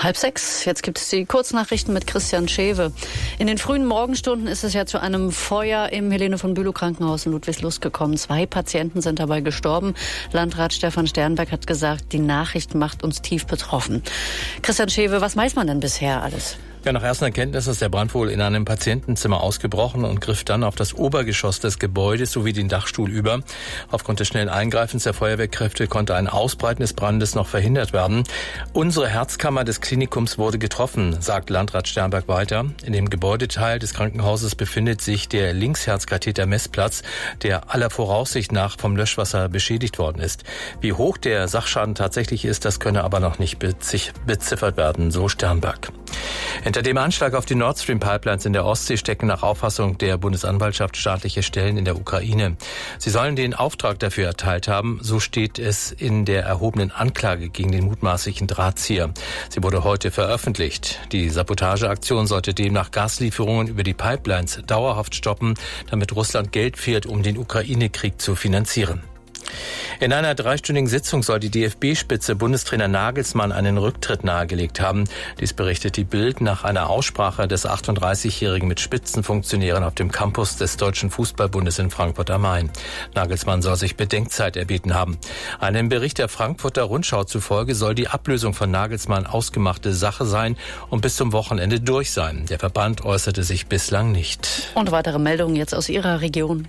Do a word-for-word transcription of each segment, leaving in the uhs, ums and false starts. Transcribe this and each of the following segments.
Halb sechs, jetzt gibt es die Kurznachrichten mit Christian Schewe. In den frühen Morgenstunden ist es ja zu einem Feuer im Helene von Bülow Krankenhaus in Ludwigslust gekommen. Zwei Patienten sind dabei gestorben. Landrat Stefan Sternberg hat gesagt, die Nachricht macht uns tief betroffen. Christian Schewe, was weiß man denn bisher alles? Ja, nach ersten Erkenntnissen ist der Brand wohl in einem Patientenzimmer ausgebrochen und griff dann auf das Obergeschoss des Gebäudes sowie den Dachstuhl über. Aufgrund des schnellen Eingreifens der Feuerwehrkräfte konnte ein Ausbreiten des Brandes noch verhindert werden. Unsere Herzkammer des Klinikums wurde getroffen, sagt Landrat Sternberg weiter. In dem Gebäudeteil des Krankenhauses befindet sich der Linksherzkatheter-Messplatz, der aller Voraussicht nach vom Löschwasser beschädigt worden ist. Wie hoch der Sachschaden tatsächlich ist, das könne aber noch nicht beziffert werden, so Sternberg. Hinter dem Anschlag auf die Nord Stream Pipelines in der Ostsee stecken nach Auffassung der Bundesanwaltschaft staatliche Stellen in der Ukraine. Sie sollen den Auftrag dafür erteilt haben, so steht es in der erhobenen Anklage gegen den mutmaßlichen Drahtzieher. Sie wurde heute veröffentlicht. Die Sabotageaktion sollte demnach Gaslieferungen über die Pipelines dauerhaft stoppen, damit Russland Geld fehlt, um den Ukraine-Krieg zu finanzieren. In einer dreistündigen Sitzung soll die D F B-Spitze Bundestrainer Nagelsmann einen Rücktritt nahegelegt haben. Dies berichtet die Bild nach einer Aussprache des achtunddreißigjährigen mit Spitzenfunktionären auf dem Campus des Deutschen Fußballbundes in Frankfurt am Main. Nagelsmann soll sich Bedenkzeit erbeten haben. Einem Bericht der Frankfurter Rundschau zufolge soll die Ablösung von Nagelsmann ausgemachte Sache sein und bis zum Wochenende durch sein. Der Verband äußerte sich bislang nicht. Und weitere Meldungen jetzt aus Ihrer Region.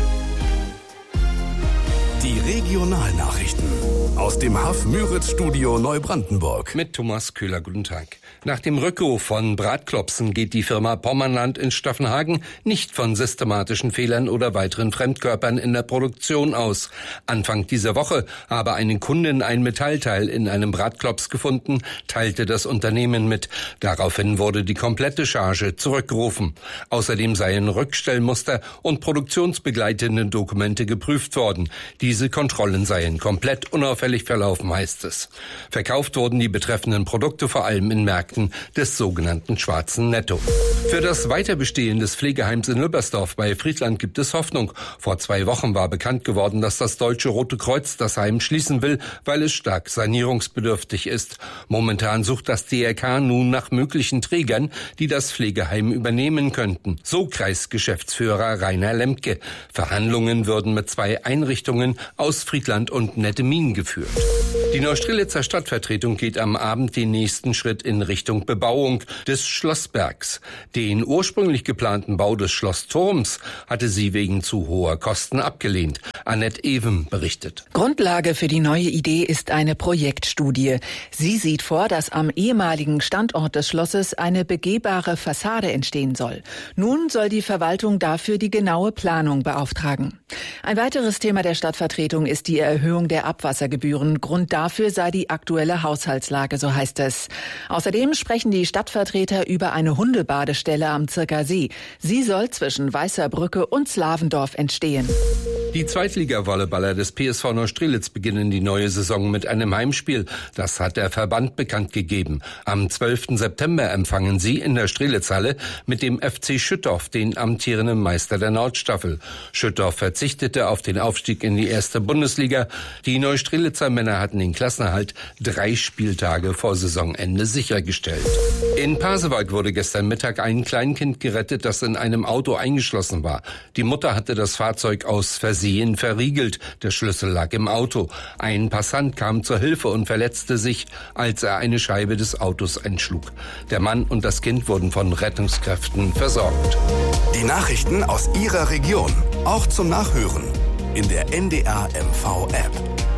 Die Regionalnachrichten aus dem Haff-Müritz-Studio Neubrandenburg. Mit Thomas Köhler, guten Tag. Nach dem Rückruf von Bratklopsen geht die Firma Pommerland in Staffenhagen nicht von systematischen Fehlern oder weiteren Fremdkörpern in der Produktion aus. Anfang dieser Woche habe eine Kundin ein Metallteil in einem Bratklops gefunden, teilte das Unternehmen mit. Daraufhin wurde die komplette Charge zurückgerufen. Außerdem seien Rückstellmuster und produktionsbegleitende Dokumente geprüft worden. Diese Kontrollen seien komplett unauffällig verlaufen, heißt es. Verkauft wurden die betreffenden Produkte vor allem in Märkten des sogenannten schwarzen Netto. Für das Weiterbestehen des Pflegeheims in Lübbersdorf bei Friedland gibt es Hoffnung. Vor zwei Wochen war bekannt geworden, dass das Deutsche Rote Kreuz das Heim schließen will, weil es stark sanierungsbedürftig ist. Momentan sucht das D R K nun nach möglichen Trägern, die das Pflegeheim übernehmen könnten. So Kreisgeschäftsführer Rainer Lemke. Verhandlungen würden mit zwei Einrichtungen aus Friedland und Nettemin geführt. Die Neustrelitzer Stadtvertretung geht am Abend den nächsten Schritt in Richtung Bebauung des Schlossbergs. Den ursprünglich geplanten Bau des Schlossturms hatte sie wegen zu hoher Kosten abgelehnt. Annette Even berichtet. Grundlage für die neue Idee ist eine Projektstudie. Sie sieht vor, dass am ehemaligen Standort des Schlosses eine begehbare Fassade entstehen soll. Nun soll die Verwaltung dafür die genaue Planung beauftragen. Ein weiteres Thema der Stadtvertretung ist die Erhöhung der Abwassergebühren. Grund dafür sei die aktuelle Haushaltslage, so heißt es. Außerdem sprechen die Stadtvertreter über eine Hundebadestelle am Zirker See. Sie soll zwischen Weißer Brücke und Slavendorf entstehen. Die Zweitliga-Volleyballer des P S V Neustrelitz beginnen die neue Saison mit einem Heimspiel. Das hat der Verband bekannt gegeben. Am zwölften September empfangen sie in der Strelitzhalle mit dem F C Schüttorf den amtierenden Meister der Nordstaffel. Schüttorf verzichtete auf den Aufstieg in die erste Bundesliga. Die Neustrelitzer Männer hatten den Klassenerhalt drei Spieltage vor Saisonende sichergestellt. In Pasewalk wurde gestern Mittag ein Kleinkind gerettet, das in einem Auto eingeschlossen war. Die Mutter hatte das Fahrzeug aus Versehen verriegelt. Der Schlüssel lag im Auto. Ein Passant kam zur Hilfe und verletzte sich, als er eine Scheibe des Autos einschlug. Der Mann und das Kind wurden von Rettungskräften versorgt. Die Nachrichten aus Ihrer Region, auch zum Nachhören in der N D R M V-App.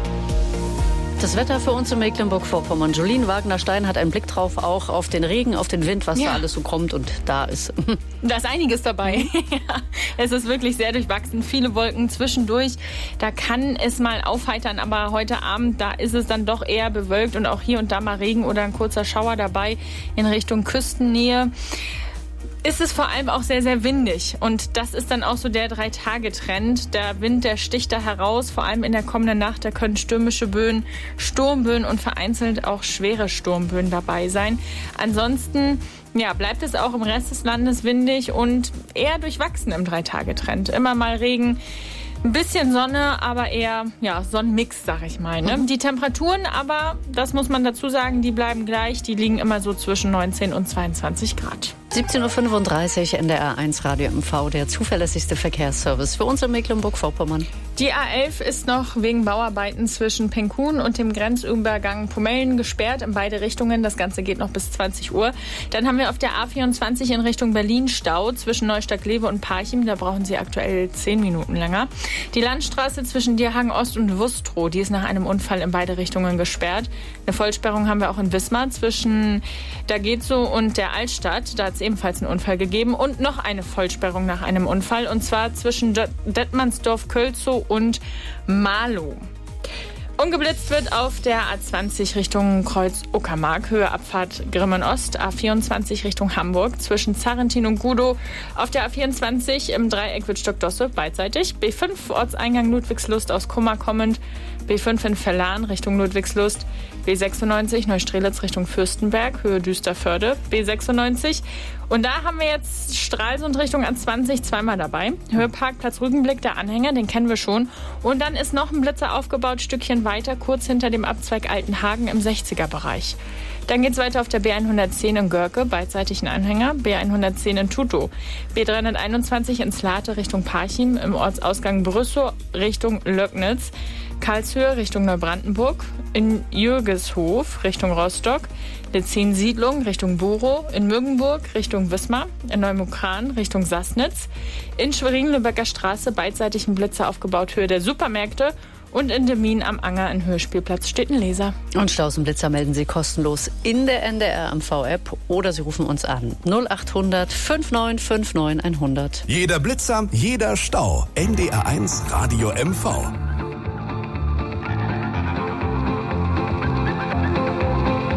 Das Wetter für uns in Mecklenburg-Vorpommern. Jolien Wagner-Stein hat einen Blick drauf, auch auf den Regen, auf den Wind, was ja da alles so kommt und da ist. Da ist einiges dabei. Ja, es ist wirklich sehr durchwachsen. Viele Wolken zwischendurch. Da kann es mal aufheitern, aber heute Abend, da ist es dann doch eher bewölkt und auch hier und da mal Regen oder ein kurzer Schauer dabei in Richtung Küstennähe. Ist es vor allem auch sehr, sehr windig. Und das ist dann auch so der Drei-Tage-Trend. Der Wind, der sticht da heraus, vor allem in der kommenden Nacht. Da können stürmische Böen, Sturmböen und vereinzelt auch schwere Sturmböen dabei sein. Ansonsten ja, bleibt es auch im Rest des Landes windig und eher durchwachsen im Drei-Tage-Trend. Immer mal Regen, Ein bisschen Sonne, aber eher ja, Sonnenmix, sag ich mal. Ne? Mhm. Die Temperaturen aber, das muss man dazu sagen, die bleiben gleich. Die liegen immer so zwischen neunzehn und zweiundzwanzig Grad. siebzehn Uhr fünfunddreißig in der A eins Radio M V, der zuverlässigste Verkehrsservice für uns in Mecklenburg-Vorpommern. Die A elf ist noch wegen Bauarbeiten zwischen Penkun und dem Grenzübergang Pomellen gesperrt in beide Richtungen. Das Ganze geht noch bis zwanzig Uhr. Dann haben wir auf der A vierundzwanzig in Richtung Berlin Stau zwischen Neustadt-Glewe und Parchim. Da brauchen Sie aktuell zehn Minuten länger. Die Landstraße zwischen Dierhagen Ost und Wustrow, die ist nach einem Unfall in beide Richtungen gesperrt. Eine Vollsperrung haben wir auch in Wismar zwischen Dagezo und der Altstadt. Da hat es ebenfalls einen Unfall gegeben. Und noch eine Vollsperrung nach einem Unfall. Und zwar zwischen Detmansdorf-Kölzow und Marlow. Ungeblitzt wird auf der A zwanzig Richtung Kreuz Uckermark, Höhe Abfahrt Grimmen Ost, A vierundzwanzig Richtung Hamburg, zwischen Zarrentin und Gudow, auf der A vierundzwanzig im Dreieck Wittstock-Dosse, beidseitig, B fünf Ortseingang Ludwigslust aus Kummer kommend, B fünf in Verlan Richtung Ludwigslust, B sechsundneunzig Neustrelitz Richtung Fürstenberg, Höhe Düsterförde, B sechsundneunzig. Und da haben wir jetzt Stralsund Richtung A zwanzig zweimal dabei. Höhe Parkplatz Rügenblick, der Anhänger, den kennen wir schon. Und dann ist noch ein Blitzer aufgebaut, Stückchen weiter, kurz hinter dem Abzweig Altenhagen im sechziger-Bereich. Dann geht's weiter auf der B hundertzehn in Görke, beidseitig ein Anhänger, B hundertzehn in Tutow, B dreihunderteinundzwanzig in Slate Richtung Parchim, im Ortsausgang Brüssow Richtung Löcknitz, Karlshöhe Richtung Neubrandenburg, in Jürgeshof Richtung Rostock, Lezin-Siedlung Richtung Borow, in Müggenburg Richtung Wismar, in Neumukran Richtung Sassnitz, in Schwerin-Lübecker Straße beidseitig ein Blitzer aufgebaut, Höhe der Supermärkte. Und in Demmin am Anger in Höhespielplatz steht ein Laser. Und Staus und Blitzer melden Sie kostenlos in der N D R M V-App oder Sie rufen uns an null acht hundert fünfundneunzig neunundfünfzig hundert. Jeder Blitzer, jeder Stau. N D R eins Radio M V.